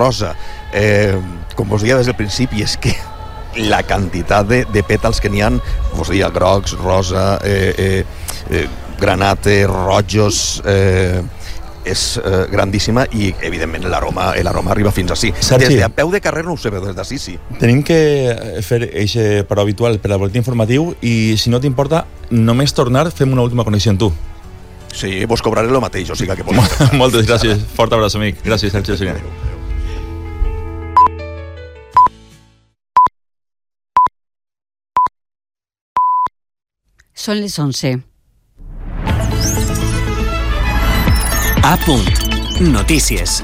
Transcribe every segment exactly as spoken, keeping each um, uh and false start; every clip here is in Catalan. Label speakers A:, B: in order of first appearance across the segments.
A: rosa. Eh, com vos deia des del principi, és que la quantitat de, de pètals que n'hi ha, vos deia, grocs, rosa, eh, eh, eh, granate, rojos... Eh, és eh, grandíssima i evidentment l'aroma l'aroma arriba fins ací.
B: Sergi,
A: des de a peu de carrer no ho sé, però des d'ací sí.
B: Tenim que fer eixe però habitual per al boletí informatiu i si no t'importa, només tornar fem una última connexió amb tu.
A: Sí, vos cobraré el mateix, o sigui que podem...
B: Moltes gràcies, fort abraç, amic. Gràcies, Sergi Seguer.
C: Són les onze.
D: A punt. Notícies.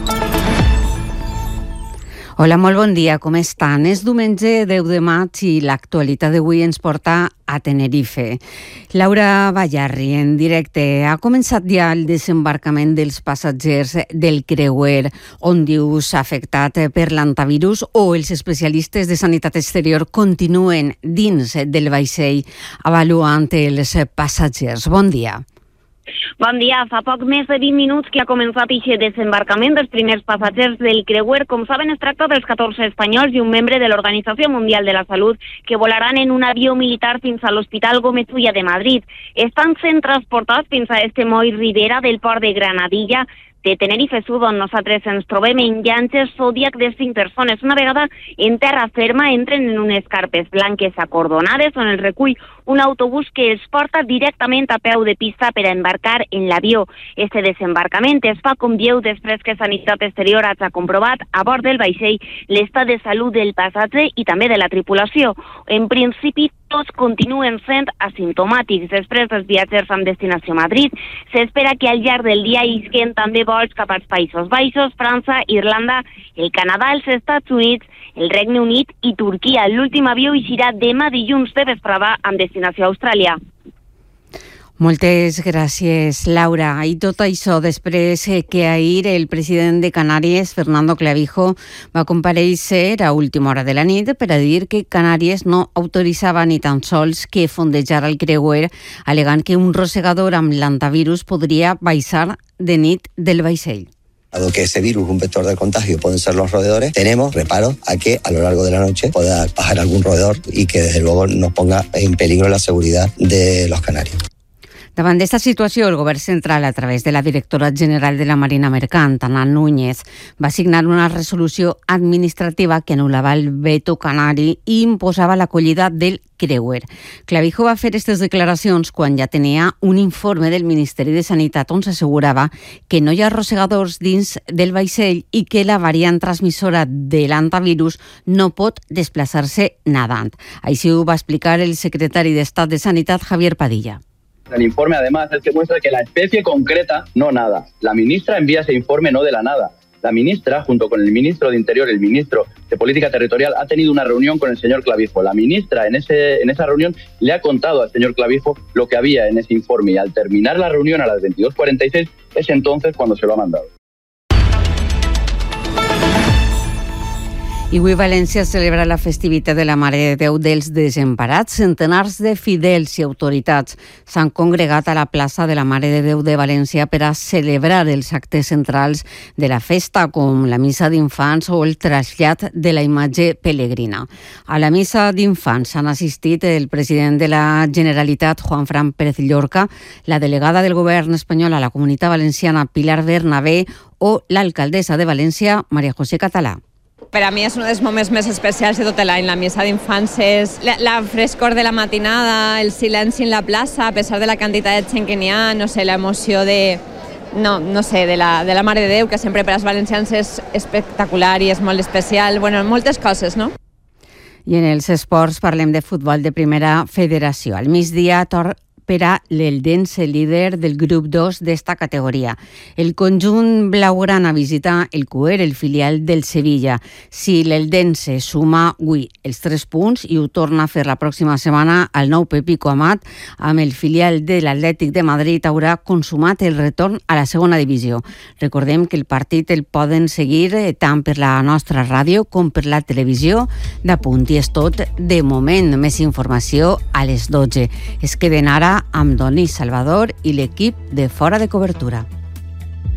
C: Hola, molt bon dia, com estan? És diumenge deu de maig i l'actualitat d'avui ens porta a Tenerife. Laura Ballarri, en directe. Ha començat ja el desembarcament dels passatgers del creuer, on diu s'ha afectat per l'antivirus, o els especialistes de sanitat exterior continuen dins del vaixell avaluant els passatgers. Bon dia.
E: Bon dia. Fa poc més de vint minuts que ha començat aquest desembarcament dels primers passatgers del creuer. Com saben, es tracta dels catorze espanyols i un membre de l'Organització Mundial de la Salut que volaran en un avió militar fins a l'Hospital Gómez Ulla de Madrid. Estan sent transportats fins a este moll Ribera del port de Granadilla, de Tenerife Sud, on nosaltres ens trobem en llanxes Zodiac de cinc persones. Una vegada en terra ferma entren en unes carpes blanques acordonades on el recull un autobús que els porta directament a peu de pista per a embarcar en l'avió. Este desembarcament es fa, com dieu, després que Sanitat Exterior hagi comprovat a bord del vaixell l'estat de salut del passatger i també de la tripulació. En principi, tots continuen sent asimptomàtics. Després dels viatgers amb destinació a Madrid, s'espera que al llarg del dia isquen també vols cap als Països Baixos, França, Irlanda, el Canadà, els Estats Units, el Regne Unit i Turquia. L'últim avió eixirà demà dilluns de vesprada amb destinació a Austràlia.
C: Moltes gràcies, Laura. I tot això després que ahir el president de Canàries, Fernando Clavijo, va comparèixer a última hora de la nit per a dir que Canàries no autoritzava ni tan sols que fondejara el creuer, alegant que un rosegador amb l'antivirus podria baixar de nit del vaixell.
F: Dado que ese virus, un vector de contagio, pueden ser los roedores, tenemos reparo a que a lo largo de la noche pueda bajar algún roedor y que desde luego nos ponga en peligro la seguridad de los canarios.
C: Davant d'esta situació, el govern central, a través de la directora general de la Marina Mercant, Ana Núñez, va signar una resolució administrativa que anul·lava el veto canari i imposava l'acollida del creuer. Clavijo va fer aquestes declaracions quan ja tenia un informe del Ministeri de Sanitat on s'assegurava que no hi ha rosegadors dins del vaixell i que la variant transmissora de l'antivirus no pot desplaçar-se nadant. Així ho va explicar el secretari d'Estat de Sanitat, Javier Padilla.
G: El informe, además, es que muestra que la especie concreta no nada. La ministra envía ese informe no de la nada. La ministra, junto con el ministro de Interior, el ministro de Política Territorial, ha tenido una reunión con el señor Clavijo. La ministra, en, ese, en esa reunión, le ha contado al señor Clavijo lo que había en ese informe. Y al terminar la reunión a las veintidós cuarenta y seis, es entonces cuando se lo ha mandado.
C: I avui València celebra la festivitat de la Mare de Déu dels Desemparats. Centenars de fidels i autoritats s'han congregat a la plaça de la Mare de Déu de València per a celebrar els actes centrals de la festa, com la missa d'infants o el trasllat de la imatge pelegrina. A la missa d'infants han assistit el president de la Generalitat, Juanfran Pérez Llorca, la delegada del govern espanyol a la Comunitat Valenciana, Pilar Bernabé, o l'alcaldessa de València, Maria José Català.
H: Per a mi és un dels moments més especials de tot l'any. La missa d'infants és la, la frescor de la matinada, el silenci en la plaça, a pesar de la quantitat de gent que n'hi ha, no sé, l'emoció de, no, no sé, de la, de la Mare de Déu, que sempre per als valencians és espectacular i és molt especial. Bueno, moltes coses, no?
C: I en els esports parlem de futbol de primera federació. Al migdia, tor per a l'Eldense, líder del grup dos d'esta categoria. El conjunt blaugrana visita el Cuer, el filial del Sevilla. Si l'Eldense suma avui els tres punts i ho torna a fer la pròxima setmana, el nou Pepico Amat, amb el filial de l'Atlètic de Madrid, haurà consumat el retorn a la segona divisió. Recordem que el partit el poden seguir tant per la nostra ràdio com per la televisió de Punt. I és tot de moment. Més informació a les dotze. Es queden ara amb Doni Salvador i l'equip de Fora de Cobertura.